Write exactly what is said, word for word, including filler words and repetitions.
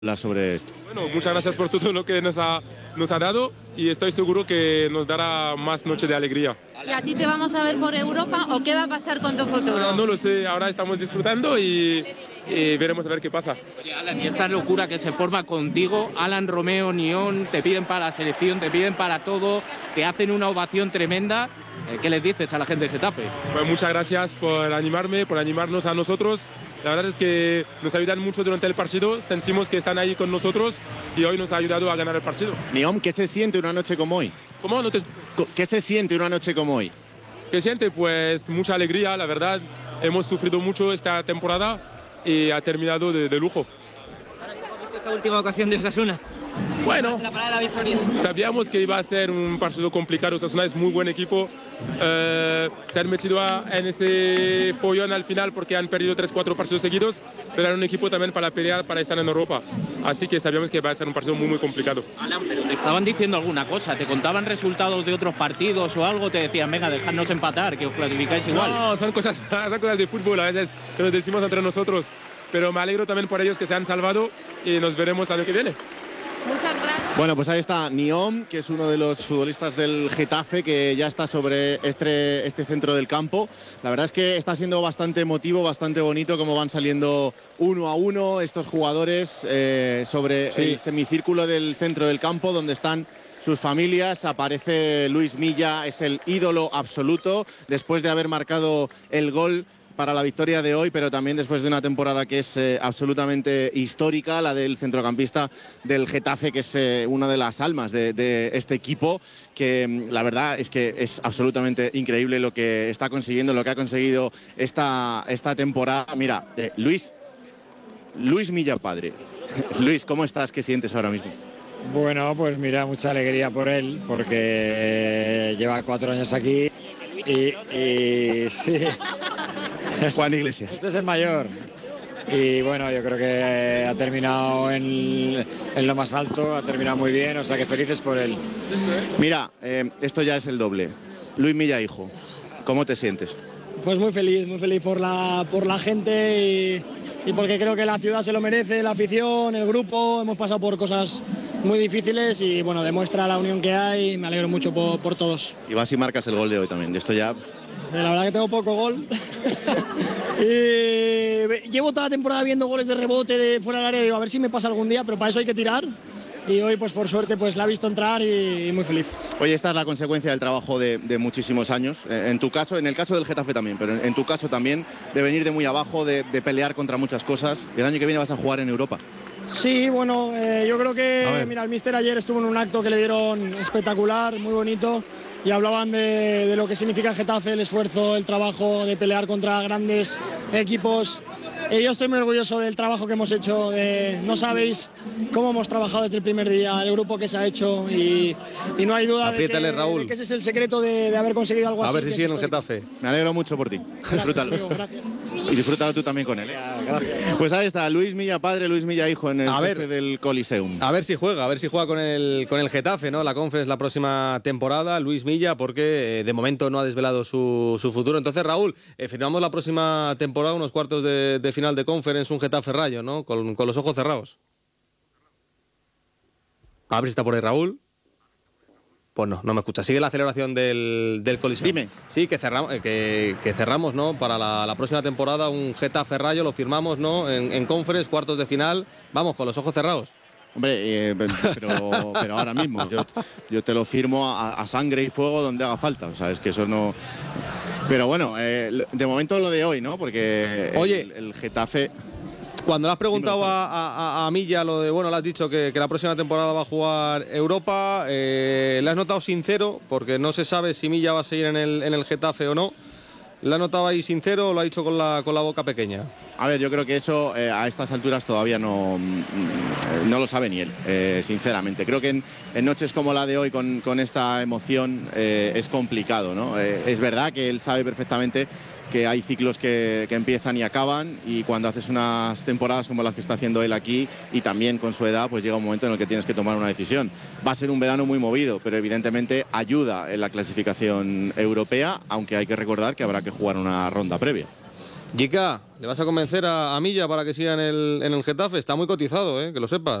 sobre esto. Bueno, muchas gracias por todo lo que nos ha, nos ha dado y estoy seguro que nos dará más noche de alegría. ¿Y a ti te vamos a ver por Europa o qué va a pasar con tu futuro? No, no lo sé, ahora estamos disfrutando y, y veremos a ver qué pasa. Oye, Alan, y esta locura que se forma contigo, Alan Romeo, Nión, te piden para la selección, te piden para todo, te hacen una ovación tremenda. ¿Qué les dices a la gente de Getafe? Pues muchas gracias por animarme, por animarnos a nosotros. La verdad es que nos ayudan mucho durante el partido, sentimos que están ahí con nosotros y hoy nos ha ayudado a ganar el partido. Niom, ¿qué se siente una noche como hoy? ¿Cómo? No te... ¿Qué se siente una noche como hoy? ¿Qué siente? Pues mucha alegría, la verdad. Hemos sufrido mucho esta temporada y ha terminado de, de lujo. ¿Cómo viste esta última ocasión de Osasuna? Bueno, la parada de la victoria. Sabíamos que iba a ser un partido complicado. Osasuna es muy buen equipo. Eh, se han metido a, en ese follón al final porque han perdido tres cuatro partidos seguidos, pero era un equipo también para pelear, para estar en Europa. Así que sabíamos que iba a ser un partido muy, muy complicado. Alan, pero te estaban diciendo alguna cosa, te contaban resultados de otros partidos o algo, te decían, venga, dejadnos empatar, que os clasificáis igual. No, son cosas, son cosas de fútbol, a veces que nos decimos entre nosotros. Pero me alegro también por ellos que se han salvado y nos veremos el año que viene. Muchas gracias. Bueno, pues ahí está Niom, que es uno de los futbolistas del Getafe, que ya está sobre este, este centro del campo. La verdad es que está siendo bastante emotivo, bastante bonito cómo van saliendo uno a uno estos jugadores eh, sobre sí. el semicírculo del centro del campo, donde están sus familias. Aparece Luis Milla, es el ídolo absoluto, después de haber marcado el gol para la victoria de hoy, pero también después de una temporada que es eh, absolutamente histórica, la del centrocampista del Getafe, que es eh, una de las almas de, de este equipo, que la verdad es que es absolutamente increíble lo que está consiguiendo, lo que ha conseguido esta, esta temporada. Mira, eh, Luis, Luis Milla padre. Luis, ¿cómo estás? ¿Qué sientes ahora mismo? Bueno, pues mira, mucha alegría por él, porque lleva cuatro años aquí y, y sí... Juan Iglesias. Este es el mayor. Y bueno, yo creo que ha terminado en, en lo más alto, ha terminado muy bien, o sea que felices por él. Mira, eh, esto ya es el doble. Luis Milla, hijo, ¿cómo te sientes? Pues muy feliz, muy feliz por la, por la gente y, y porque creo que la ciudad se lo merece, la afición, el grupo. Hemos pasado por cosas muy difíciles y bueno, demuestra la unión que hay y me alegro mucho por, por todos. Y vas y marcas el gol de hoy también, esto ya... La verdad que tengo poco gol. y llevo toda la temporada viendo goles de rebote de fuera del área, digo, a ver si me pasa algún día, pero para eso hay que tirar. Y hoy, pues por suerte, pues la he visto entrar y, y muy feliz. Oye, esta es la consecuencia del trabajo de, de muchísimos años. En tu caso, en el caso del Getafe también, pero en, en tu caso también, de venir de muy abajo, de, de pelear contra muchas cosas. Y el año que viene vas a jugar en Europa. Sí, bueno, eh, yo creo que, mira, el míster ayer estuvo en un acto que le dieron espectacular, muy bonito. Y hablaban de, de lo que significa Getafe, el esfuerzo, el trabajo de pelear contra grandes equipos. Y yo estoy muy orgulloso del trabajo que hemos hecho. De, no sabéis cómo hemos trabajado desde el primer día, el grupo que se ha hecho y, y no hay duda de que, de que ese es el secreto de, de haber conseguido algo a así. A ver si sigue en el Getafe. Me alegro mucho por ti. Disfrútalo. Amigo, gracias. Y disfrútalo tú también con él. ¿eh? Pues ahí está, Luis Milla padre, Luis Milla hijo en el a ver, del Coliseum. A ver si juega, a ver si juega con el, con el Getafe, ¿no? La Conference la próxima temporada, Luis Milla, porque eh, de momento no ha desvelado su, su futuro. Entonces, Raúl, eh, firmamos la próxima temporada, unos cuartos de, de final de Conference, un Getafe Rayo, ¿no? Con, con los ojos cerrados. A ver si está por ahí Raúl. Pues no, no me escucha. Sigue la celebración del, del Coliseum. Dime. Sí, que cerramos, que, que cerramos, ¿no? Para la, la próxima temporada un Getafe Rayo, lo firmamos, ¿no? En, en Conference, cuartos de final. Vamos, con los ojos cerrados. Hombre, eh, pero, pero ahora mismo. Yo, yo te lo firmo a, a sangre y fuego donde haga falta. O sea, es que eso no... Pero bueno, eh, de momento lo de hoy, ¿no? Porque Oye, el, el Getafe... Cuando le has preguntado a, a, a Milla lo de, bueno, le has dicho que, que la próxima temporada va a jugar Europa, eh, le has notado sincero, porque no se sabe si Milla va a seguir en el, en el Getafe o no. ¿Le has notado ahí sincero o lo ha dicho con la, con la boca pequeña? A ver, yo creo que eso eh, a estas alturas todavía no, no lo sabe ni él, eh, sinceramente. Creo que en, en noches como la de hoy, con, con esta emoción, eh, es complicado, ¿no? Eh, es verdad que él sabe perfectamente que hay ciclos que, que empiezan y acaban, y cuando haces unas temporadas como las que está haciendo él aquí y también con su edad, pues llega un momento en el que tienes que tomar una decisión. Va a ser un verano muy movido, pero evidentemente ayuda en la clasificación europea, aunque hay que recordar que habrá que jugar una ronda previa. Jica, ¿le vas a convencer a, a Milla para que siga en el, en el Getafe? Está muy cotizado, ¿eh? Que lo sepas.